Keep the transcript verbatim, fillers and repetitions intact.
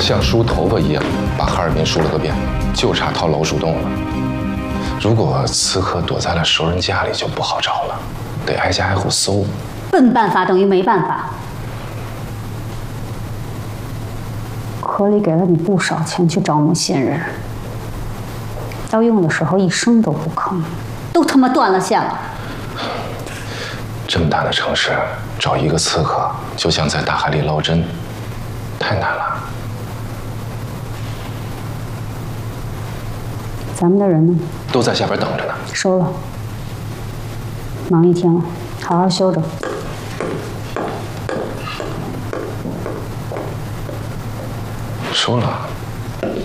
像梳头发一样把哈尔滨梳了个遍，就差掏老鼠洞了。如果刺客躲在了熟人家里，就不好找了，得挨家挨户搜。 笨办法等于没办法。科里给了你不少钱去招募新人，要用的时候一声都不吭，都他妈断了线了。 这么大的城市，找一个刺客就像在大海里捞针，太难了。 咱们的人呢？ 都在下边等着呢。 收了。忙一天了，好好休着。 收了。